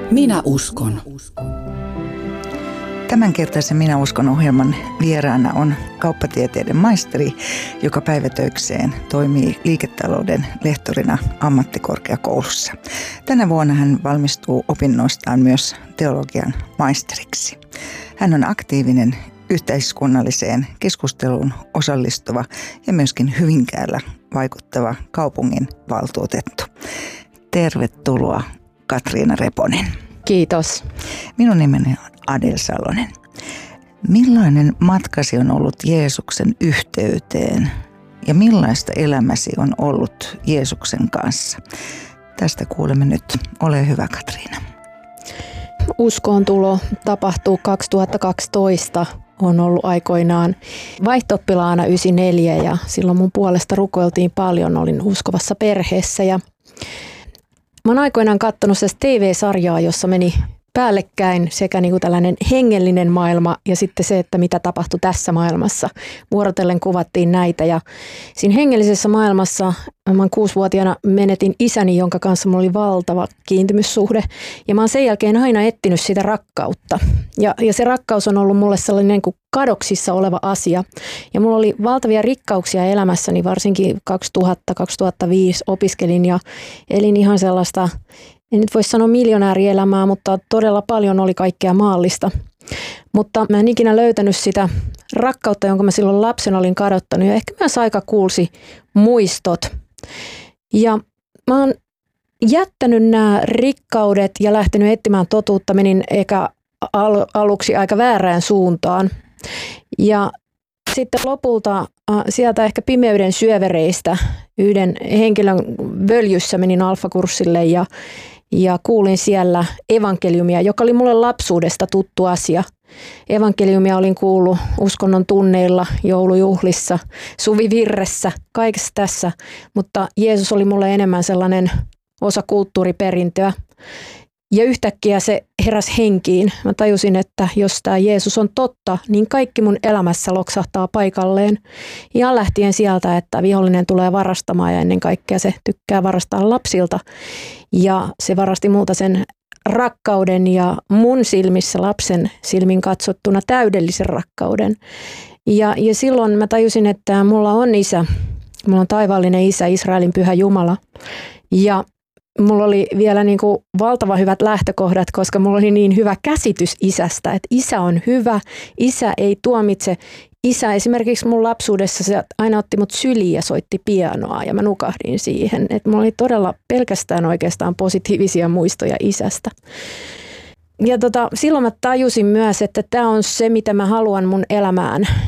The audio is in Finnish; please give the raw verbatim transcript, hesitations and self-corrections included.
Minä uskon. Tämänkertaisen Minä uskon -ohjelman vieraana on kauppatieteiden maisteri, joka päivätöikseen toimii liiketalouden lehtorina ammattikorkeakoulussa. Tänä vuonna hän valmistuu opinnoistaan myös teologian maisteriksi. Hän on aktiivinen yhteiskunnalliseen keskusteluun osallistuva ja myöskin Hyvinkäällä vaikuttava kaupungin valtuutettu. Tervetuloa, Katriina Reponen. Kiitos. Minun nimeni on Adel Salonen. Millainen matkasi on ollut Jeesuksen yhteyteen ja millaista elämäsi on ollut Jeesuksen kanssa? Tästä kuulemme nyt. Ole hyvä, Katriina. Uskoontulo tapahtuu kaksituhattakaksitoista. On ollut aikoinaan vaihto-oppilaana yhdeksänkymmentäneljä ja silloin mun puolesta rukoiltiin paljon. Olin uskovassa perheessä ja mä oon aikoinaan katsonut se T V-sarjaa, jossa meni päällekkäin sekä niin kuin tällainen hengellinen maailma ja sitten se, että mitä tapahtui tässä maailmassa. Vuorotellen kuvattiin näitä ja siinä hengellisessä maailmassa mä oon kuusivuotiaana menetin isäni, jonka kanssa mulla oli valtava kiintymyssuhde ja mä oon sen jälkeen aina etsinyt sitä rakkautta. Ja, ja se rakkaus on ollut mulle sellainen niin kuin kadoksissa oleva asia ja mulla oli valtavia rikkauksia elämässäni, varsinkin kaksituhatta kaksituhattaviisi opiskelin ja elin ihan sellaista, en nyt voi sanoa miljonäärielämää, mutta todella paljon oli kaikkea maallista. Mutta mä en ikinä löytänyt sitä rakkautta, jonka mä silloin lapsena olin kadottanut ja ehkä myös aika kuulsi muistot. Ja mä oon jättänyt nämä rikkaudet ja lähtenyt etsimään totuutta, menin eikä al- aluksi aika väärään suuntaan. Ja sitten lopulta äh, sieltä ehkä pimeyden syövereistä yhden henkilön völjyssä menin alfakurssille ja Ja kuulin siellä evankeliumia, joka oli mulle lapsuudesta tuttu asia. Evankeliumia olin kuullut uskonnon tunneilla, joulujuhlissa, suvivirressä, kaikessa tässä. Mutta Jeesus oli mulle enemmän sellainen osa kulttuuriperintöä. Ja yhtäkkiä se heräsi henkiin. Mä tajusin, että jos tämä Jeesus on totta, niin kaikki mun elämässä loksahtaa paikalleen. Ja lähtien sieltä, että vihollinen tulee varastamaan ja ennen kaikkea se tykkää varastaa lapsilta. Ja se varasti multa sen rakkauden ja mun silmissä lapsen silmin katsottuna täydellisen rakkauden. Ja, ja silloin mä tajusin, että mulla on isä, mulla on taivaallinen isä, Israelin pyhä Jumala. Ja mulla oli vielä niin kuin valtava hyvät lähtökohdat, koska mulla oli niin hyvä käsitys isästä, että isä on hyvä, isä ei tuomitse. Isä esimerkiksi mun lapsuudessa se aina otti mut syliin ja soitti pianoa ja mä nukahdin siihen. Että mulla oli todella pelkästään oikeastaan positiivisia muistoja isästä. Ja tota, silloin mä tajusin myös, että tämä on se, mitä mä haluan mun elämään.